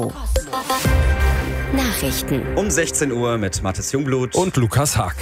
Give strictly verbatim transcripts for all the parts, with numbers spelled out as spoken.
Nachrichten um sechzehn Uhr mit Mathis Jungblut und Lukas Haag.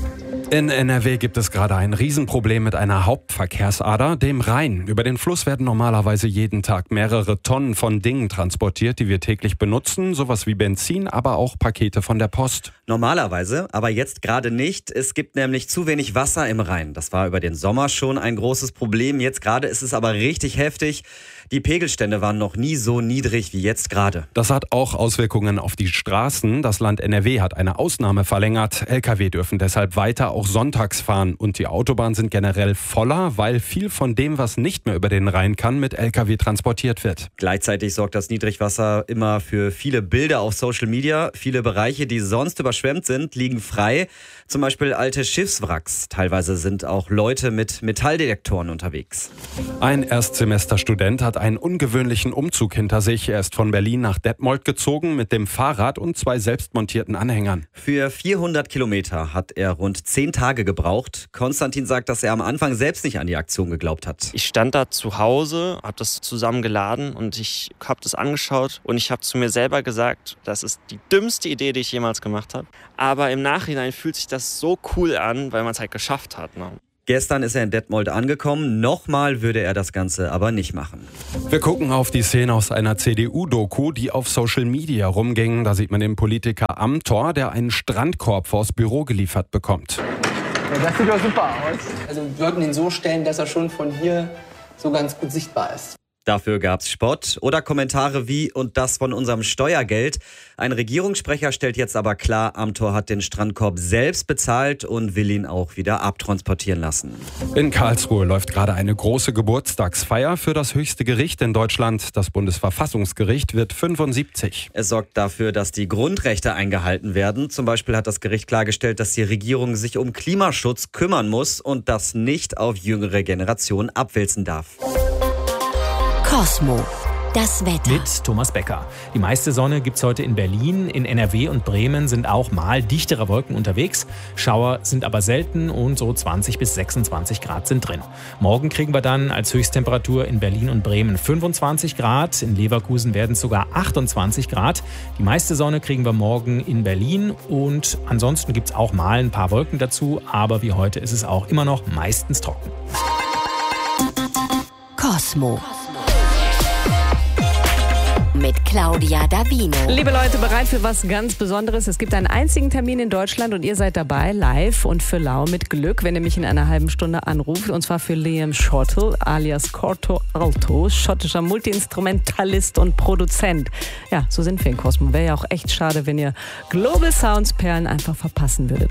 In N R W gibt es gerade ein Riesenproblem mit einer Hauptverkehrsader, dem Rhein. Über den Fluss werden normalerweise jeden Tag mehrere Tonnen von Dingen transportiert, die wir täglich benutzen. Sowas wie Benzin, aber auch Pakete von der Post. Normalerweise, aber jetzt gerade nicht. Es gibt nämlich zu wenig Wasser im Rhein. Das war über den Sommer schon ein großes Problem. Jetzt gerade ist es aber richtig heftig. Die Pegelstände waren noch nie so niedrig wie jetzt gerade. Das hat auch Auswirkungen auf die Straßen. Das Land N R W hat eine Ausnahme verlängert. L K W dürfen deshalb weiter auch sonntags fahren. Und die Autobahnen sind generell voller, weil viel von dem, was nicht mehr über den Rhein kann, mit L K W transportiert wird. Gleichzeitig sorgt das Niedrigwasser immer für viele Bilder auf Social Media. Viele Bereiche, die sonst überschwemmt sind, liegen frei. Zum Beispiel alte Schiffswracks. Teilweise sind auch Leute mit Metalldetektoren unterwegs. Ein Erstsemesterstudent hat einen ungewöhnlichen Umzug hinter sich. Er ist von Berlin nach Detmold gezogen mit dem Fahrrad und zwei selbstmontierten Anhängern. Für vierhundert Kilometer hat er rund zehn Tage gebraucht. Konstantin sagt, dass er am Anfang selbst nicht an die Aktion geglaubt hat. Ich stand da zu Hause, habe das zusammen geladen und ich habe das angeschaut und ich habe zu mir selber gesagt, das ist die dümmste Idee, die ich jemals gemacht habe. Aber im Nachhinein fühlt sich das so cool an, weil man es halt geschafft hat. Ne? Gestern ist er in Detmold angekommen. Nochmal würde er das Ganze aber nicht machen. Wir gucken auf die Szene aus einer C D U-Doku, die auf Social Media rumging. Da sieht man den Politiker Amthor, der einen Strandkorb vors Büro geliefert bekommt. Ja, das sieht doch super aus. Also wir sollten ihn so stellen, dass er schon von hier so ganz gut sichtbar ist. Dafür gab's Spott oder Kommentare wie „und das von unserem Steuergeld". Ein Regierungssprecher stellt jetzt aber klar, Amthor hat den Strandkorb selbst bezahlt und will ihn auch wieder abtransportieren lassen. In Karlsruhe läuft gerade eine große Geburtstagsfeier für das höchste Gericht in Deutschland. Das Bundesverfassungsgericht wird fünfundsiebzig. Es sorgt dafür, dass die Grundrechte eingehalten werden. Zum Beispiel hat das Gericht klargestellt, dass die Regierung sich um Klimaschutz kümmern muss und das nicht auf jüngere Generationen abwälzen darf. Cosmo. Das Wetter. Mit Thomas Becker. Die meiste Sonne gibt's heute in Berlin. In N R W und Bremen sind auch mal dichtere Wolken unterwegs. Schauer sind aber selten und so zwanzig bis sechsundzwanzig Grad sind drin. Morgen kriegen wir dann als Höchsttemperatur in Berlin und Bremen fünfundzwanzig Grad. In Leverkusen werden es sogar achtundzwanzig Grad. Die meiste Sonne kriegen wir morgen in Berlin und ansonsten gibt's auch mal ein paar Wolken dazu. Aber wie heute ist es auch immer noch meistens trocken. Cosmo. Mit Claudia Davino. Liebe Leute, bereit für was ganz Besonderes? Es gibt einen einzigen Termin in Deutschland und ihr seid dabei, live und für lau mit Glück, wenn ihr mich in einer halben Stunde anruft. Und zwar für Liam Shortle, alias Corto Alto, schottischer Multiinstrumentalist und Produzent. Ja, so sind wir in Cosmo. Wäre ja auch echt schade, wenn ihr Global Sounds Perlen einfach verpassen würdet.